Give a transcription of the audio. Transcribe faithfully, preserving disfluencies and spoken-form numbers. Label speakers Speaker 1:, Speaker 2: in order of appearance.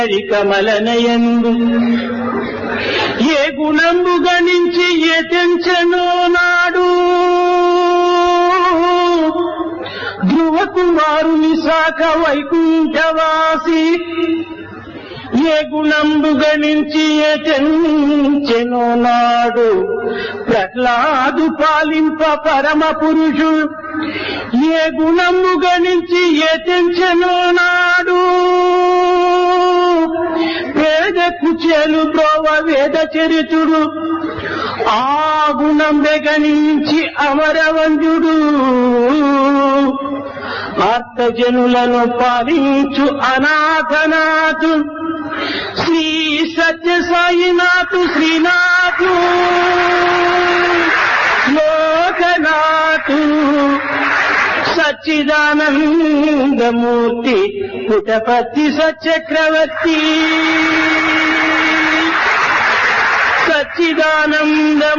Speaker 1: కమలనయందు ఏ గుణంబు గణించి ఏ తెంచెనో నాడు ధ్రువ కుమారుని శాఖ వైకుంఠవాసి ఏ గుణంబు గణించి ఏ తెంచెనో నాడు ప్రహ్లాదు పాలింప పరమ పురుషుడు ఏ గుణంబు గణించి ఏ తెంచెనో నాడు వేద కుచేలు బ్రోవ వేద చరితుడు ఆ గుణం గణించి అమరవంజుడు ఆర్తజనులను పాలించు అనాథనాథు శ్రీ సత్య సాయినాథు శ్రీనాథు లోకనాథు సచ్చిదానందమూర్తి పుటపతి సచక్రవర్తి సచ్చిదానంద